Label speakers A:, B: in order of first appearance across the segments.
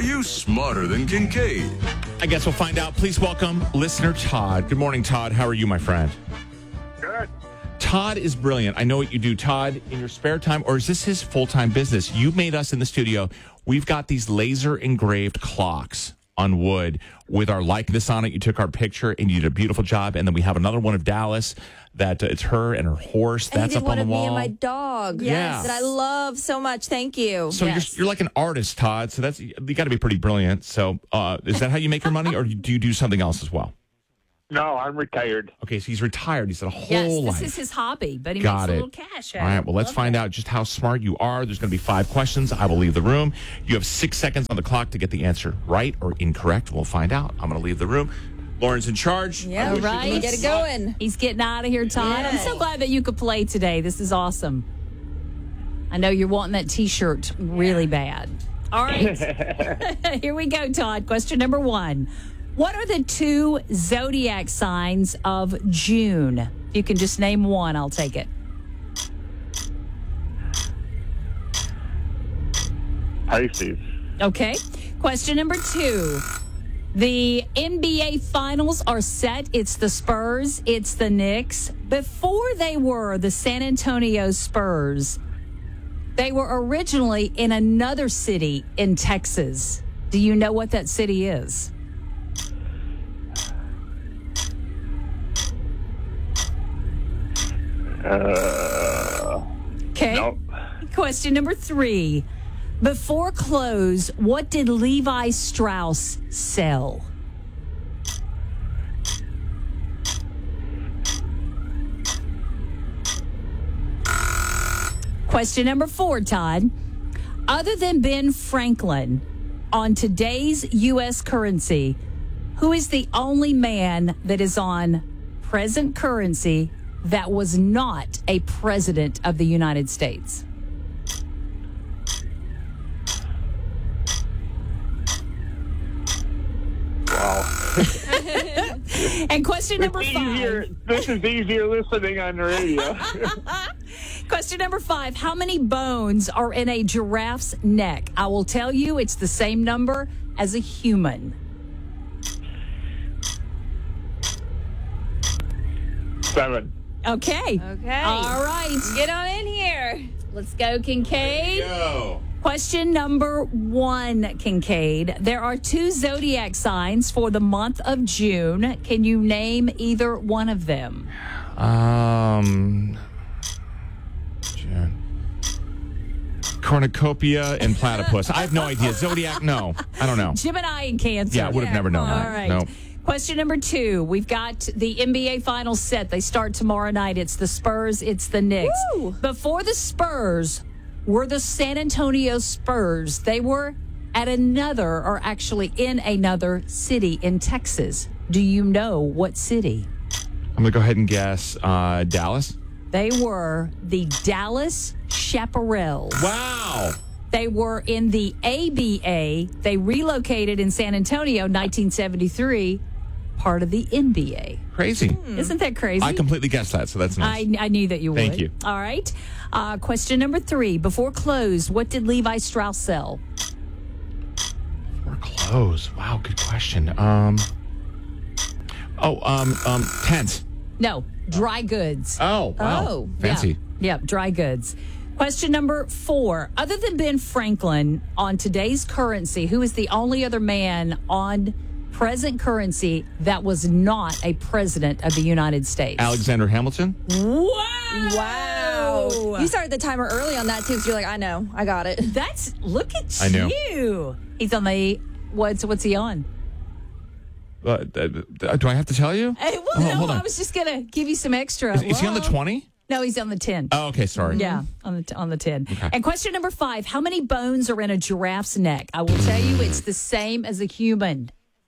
A: Are you smarter than Kincaid?
B: I guess we'll find out. Please welcome listener Todd. Good morning, Todd. How are you, my friend?
C: Good.
B: Todd is brilliant. I know what you do, Todd, in your spare time, or is this his full-time business? You made us in the studio. We've got these laser engraved clocks on wood with our likeness on it. You took our picture and you did a beautiful job. And then we have another one of Dallas that it's her and her horse. That's up on the wall.
D: Me and my dog.
B: Yes.
D: That I love so much. Thank you.
B: So you're like an artist, Todd. So you got to be pretty brilliant. So is that how you make your money, or do you do something else as well?
C: No, I'm retired.
B: Okay, so he's retired. He's had a whole life.
E: This is his hobby, but he
B: Got
E: makes a
B: it.
E: little cash out.
B: All right, well, let's find out just how smart you are. There's going to be 5 questions. I will leave the room. You have 6 seconds on the clock to get the answer right or incorrect. We'll find out. I'm going to leave the room. Lauren's in charge.
D: Yeah,
E: right.
D: Get it going.
E: He's getting out of here, Todd.
D: Yeah.
E: I'm so glad that you could play today. This is awesome. I know you're wanting that T-shirt really bad. All right. Here we go, Todd. Question number 1. What are the 2 zodiac signs of June? If you can just name one, I'll take it.
C: Pisces.
E: Okay. Question number 2. The NBA finals are set. It's the Spurs. It's the Knicks. Before they were the San Antonio Spurs, they were originally in another city in Texas. Do you know what that city is? Okay.
C: Nope.
E: Question number 3. Before close, what did Levi Strauss sell? Question number 4, Todd. Other than Ben Franklin, on today's U.S. currency, who is the only man that is on present currency that was not a president of the United States? And question number 5.
C: This is easier listening on the radio.
E: Question number 5. How many bones are in a giraffe's neck? I will tell you it's the same number as a human.
C: 7.
E: Okay.
D: Okay.
E: All right.
D: Get on in here.
E: Let's go, Kincaid.
B: Go.
E: Question number 1, Kincaid. There are 2 zodiac signs for the month of June. Can you name either one of them?
B: Cornucopia and platypus. I have no idea. Zodiac, no. I don't know.
E: Gemini and Cancer.
B: Yeah, I would have never known
E: All
B: that.
E: right.
B: No.
E: Question number 2. We've got the NBA Finals set. They start tomorrow night. It's the Spurs. It's the Knicks.
D: Woo!
E: Before the Spurs were the San Antonio Spurs. They were at another, or actually in another city in Texas. Do you know what city?
B: I'm going to go ahead and guess Dallas.
E: They were the Dallas Chaparrals.
B: Wow.
E: They were in the ABA. They relocated in San Antonio, 1973, part of the NBA.
B: Crazy.
E: Isn't that crazy?
B: I completely guessed that, so that's nice.
E: I knew that you would.
B: Thank you.
E: All right. Question number 3. Before close, what did Levi Strauss sell?
B: Or clothes. Wow, good question. Tents.
E: No, dry goods.
B: Oh, wow.
D: Oh.
B: Fancy.
E: Yeah, dry goods. Question number 4. Other than Ben Franklin, on today's currency, who is the only other man on present currency that was not a president of the United States?
B: Alexander Hamilton.
D: Wow. You started the timer early on that, too, because you're like, I know. I got it.
E: Look at
B: I know.
E: you. He's on the, what's he on?
B: Do I have to tell you? Hold on.
E: I was just going to give you some extra.
B: Is he on the 20?
E: No, he's on the 10.
B: Oh, okay, sorry.
E: Yeah, on the 10. Okay. And question number 5, how many bones are in a giraffe's neck? I will tell you it's the same as a human.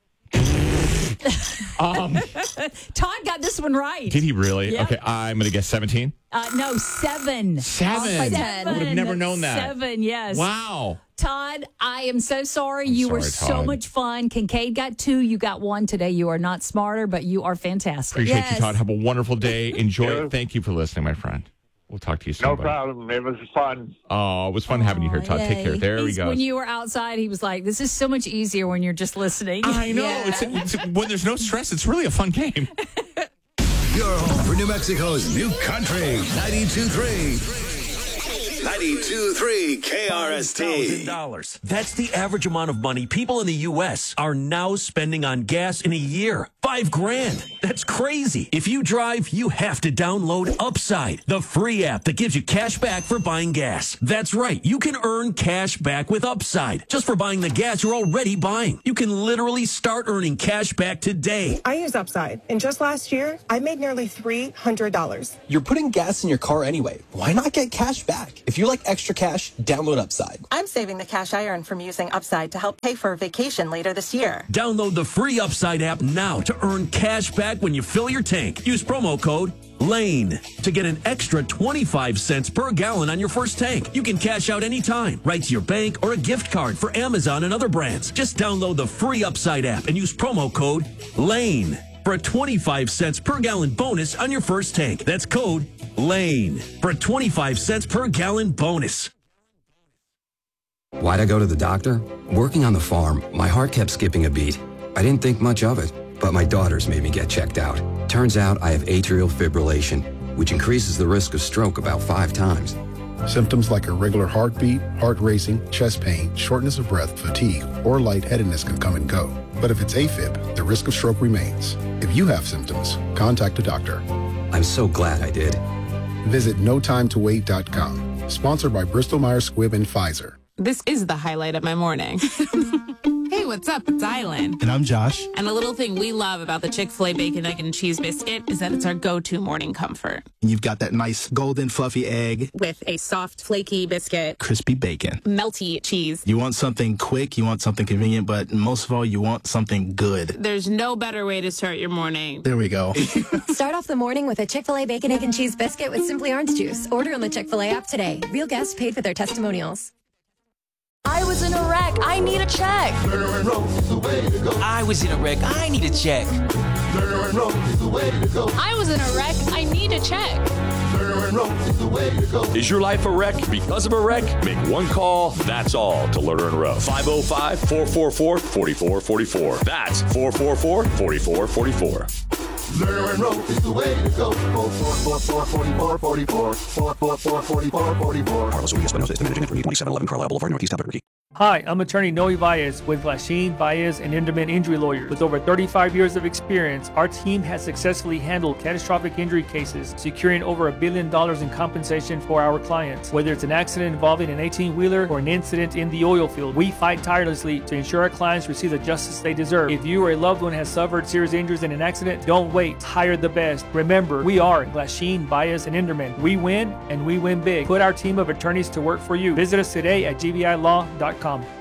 E: Todd got this one right.
B: Did he really?
E: Yep.
B: Okay, I'm going to guess 17.
E: No, 7.
B: 7.
D: I
B: would have never known that.
E: 7, yes.
B: Wow.
E: Todd, I am so sorry. You were
B: sorry,
E: so
B: Todd.
E: much fun. Kincaid got 2. You got 1 today. You are not smarter, but you are fantastic.
B: Appreciate you,
D: Yes.
B: Todd. Have a wonderful day. Enjoy
C: Yeah.
B: it. Thank you for listening, my friend. We'll talk to you soon.
C: No
B: buddy.
C: problem. It was fun.
B: Oh, it was fun having you here, Todd. Take care.
D: yay.
B: There we go.
E: When you were outside, he was like, this is so much easier when you're just listening.
B: I know. It's when there's no stress, it's really a fun game.
F: Your home for New Mexico's new country. 92.3. 92.3 KRST.
G: $1,000. That's the average amount of money people in the U.S. are now spending on gas in a year. $5,000. That's crazy. If you drive, you have to download Upside, the free app that gives you cash back for buying gas. That's right. You can earn cash back with Upside just for buying the gas you're already buying. You can literally start earning cash back today.
H: I use Upside, and just last year, I made nearly $300.
I: You're putting gas in your car anyway. Why not get cash back? If you like extra cash, download Upside.
H: I'm saving the cash I earn from using Upside to help pay for a vacation later this year.
G: Download the free Upside app now to earn cash back when you fill your tank. Use promo code LANE to get an extra 25 cents per gallon on your first tank. You can cash out anytime, right to your bank or a gift card for Amazon and other brands. Just download the free Upside app and use promo code LANE for a 25 cents per gallon bonus on your first tank. That's code LANE for a 25 cents per gallon bonus.
J: Why'd I go to the doctor? Working on the farm, my heart kept skipping a beat. I didn't think much of it, but my daughters made me get checked out. Turns out I have atrial fibrillation, which increases the risk of stroke about 5 times.
K: Symptoms like irregular heartbeat, heart racing, chest pain, shortness of breath, fatigue, or lightheadedness can come and go. But if it's AFib, the risk of stroke remains. If you have symptoms, contact a doctor.
J: I'm so glad I did.
K: Visit notimetowait.com. Sponsored by Bristol Myers Squibb and Pfizer.
L: This is the highlight of my morning. Hey, what's up? It's Island.
M: And I'm Josh.
L: And a little thing we love about the Chick-fil-A Bacon, Egg, and Cheese Biscuit is that it's our go-to morning comfort.
M: You've got that nice golden fluffy egg.
L: With a soft, flaky biscuit.
M: Crispy bacon.
L: Melty cheese.
M: You want something quick, you want something convenient, but most of all, you want something good.
L: There's no better way to start your morning.
M: There we go.
N: Start off the morning with a Chick-fil-A Bacon, Egg, and Cheese Biscuit with Simply Orange Juice. Order on the Chick-fil-A app today. Real guests paid for their testimonials.
D: I was in a wreck. I need a check.
O: I was in a wreck. I need a check.
P: I was in a wreck. I need a check.
Q: Is your life a wreck because of a wreck? Make one call, that's all, to Lerner and Rowe. 505-444-4444. That's 444-4444.
R: Lerner and Rowe is the way to go. 444-4444. 444-4444.
S: Carlos Urias, Espinosa, estimated agent for 2711 Carlisle Boulevard, Northeast Albuquerque.
T: Hi, I'm attorney Noe Baez with Lachine, Baez, and Inderman Injury Lawyers. With over 35 years of experience, our team has successfully handled catastrophic injury cases, securing over $1 billion in compensation for our clients. Whether it's an accident involving an 18-wheeler or an incident in the oil field, we fight tirelessly to ensure our clients receive the justice they deserve. If you or a loved one has suffered serious injuries in an accident, don't wait. Hire the best. Remember, we are Lachine, Baez, and Inderman. We win, and we win big. Put our team of attorneys to work for you. Visit us today at gbilaw.com.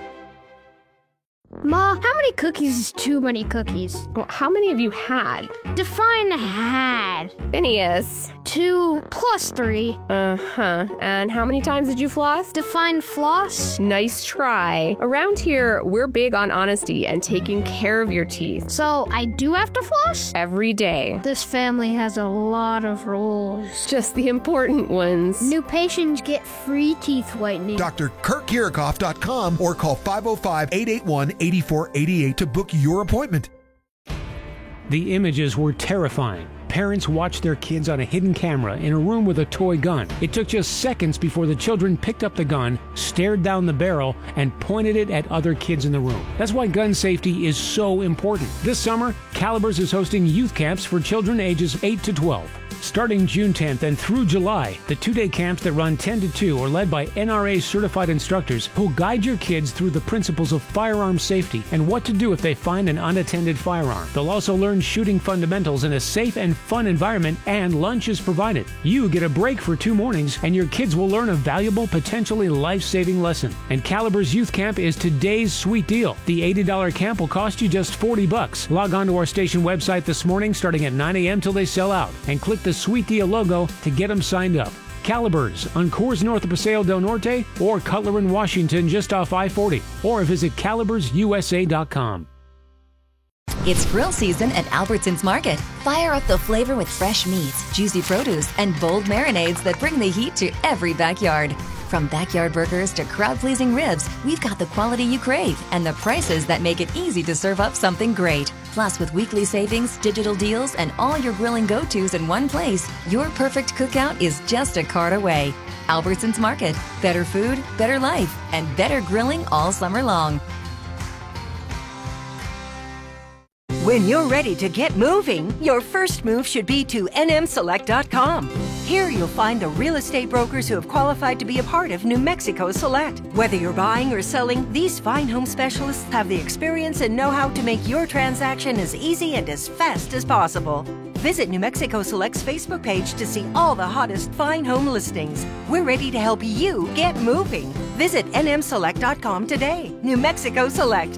U: Ma, how many cookies is too many cookies?
V: Well, how many have you had?
U: Define had.
V: Phineas.
U: 2 plus 3.
V: Uh-huh. And how many times did you floss?
U: Define floss.
V: Nice try. Around here, we're big on honesty and taking care of your teeth.
U: So I do have to floss?
V: Every day.
U: This family has a lot of rules.
V: Just the important ones.
U: New patients get free teeth whitening.
W: DrKirkYurikoff.com or call 505-881-8488 to book your appointment.
X: The images were terrifying. Parents watched their kids on a hidden camera in a room with a toy gun. It took just seconds before the children picked up the gun, stared down the barrel, and pointed it at other kids in the room. That's why gun safety is so important. This summer, Calibers is hosting youth camps for children ages 8 to 12. Starting June 10th and through July, the 2-day camps that run 10 to 2 are led by NRA-certified instructors who'll guide your kids through the principles of firearm safety and what to do if they find an unattended firearm. They'll also learn shooting fundamentals in a safe and fun environment, and lunch is provided. You get a break for 2 mornings, and your kids will learn a valuable, potentially life-saving lesson. And Calibers Youth Camp is today's sweet deal. The $80 camp will cost you just $40. Log on to our station website this morning starting at 9 a.m. till they sell out, and click the Sweet Deal logo to get them signed up. Calibers on Coors north of Paseo del Norte or Cutler in Washington just off I-40, or visit calibersusa.com.
A: It's grill season at Albertsons Market. Fire up the flavor with fresh meats, juicy produce, and bold marinades that bring the heat to every backyard. From backyard burgers to crowd-pleasing ribs, we've got the quality you crave and the prices that make it easy to serve up something great. Plus, with weekly savings, digital deals, and all your grilling go-tos in one place, your perfect cookout is just a cart away. Albertsons Market. Better food, better life, and better grilling all summer long.
B: When you're ready to get moving, your first move should be to nmselect.com. Here you'll find the real estate brokers who have qualified to be a part of New Mexico Select. Whether you're buying or selling, these fine home specialists have the experience and know-how to make your transaction as easy and as fast as possible. Visit New Mexico Select's Facebook page to see all the hottest fine home listings. We're ready to help you get moving. Visit nmselect.com today. New Mexico Select.